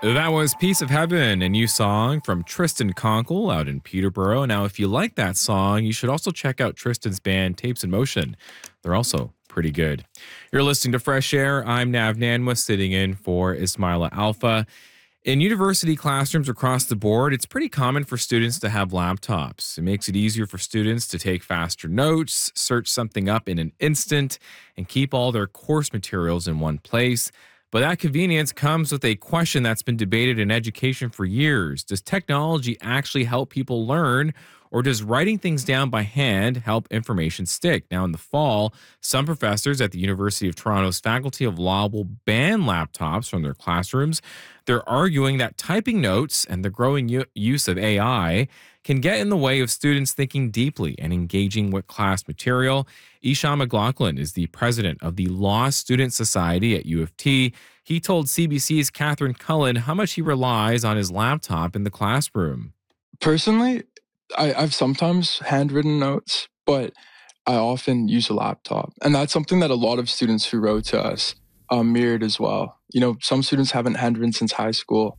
That was Piece of Heaven, a new song from Tristan Conkle out in Peterborough. Now, if you like that song, you should also check out Tristan's band Tapes in Motion. They're also pretty good. You're listening to Fresh Air. I'm Nav Nanwa, sitting in for Ismaila Alpha. In university classrooms across the board, it's pretty common for students to have laptops. It makes it easier for students to take faster notes, search something up in an instant, and keep all their course materials in one place. But that convenience comes with a question that's been debated in education for years. Does technology actually help people learn, or does writing things down by hand help information stick? Now, in the fall, some professors at the University of Toronto's Faculty of Law will ban laptops from their classrooms. They're arguing that typing notes and the growing use of AI can get in the way of students thinking deeply and engaging with class material. Ishan McLaughlin is the president of the Law Student Society at U of T. He told CBC's Catherine Cullen how much he relies on his laptop in the classroom. Personally, I've sometimes handwritten notes, but I often use a laptop. And that's something that a lot of students who wrote to us mirrored as well. You know, some students haven't handwritten since high school.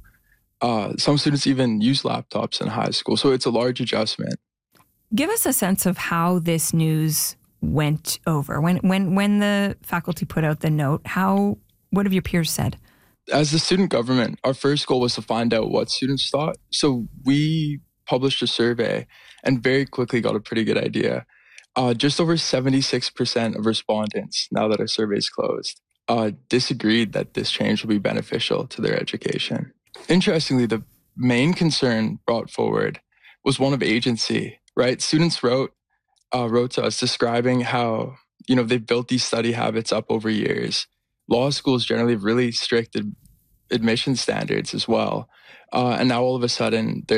Some students even use laptops in high school. So it's a large adjustment. Give us a sense of how this news went over. When the faculty put out the note, what have your peers said? As the student government, our first goal was to find out what students thought. So we published a survey and very quickly got a pretty good idea. Just over 76% of respondents, now that our survey is closed, disagreed that this change will be beneficial to their education. Interestingly, the main concern brought forward was one of agency, right? Students wrote to us describing how, they've built these study habits up over years. Law schools generally have really strict admission standards as well. And now all of a sudden,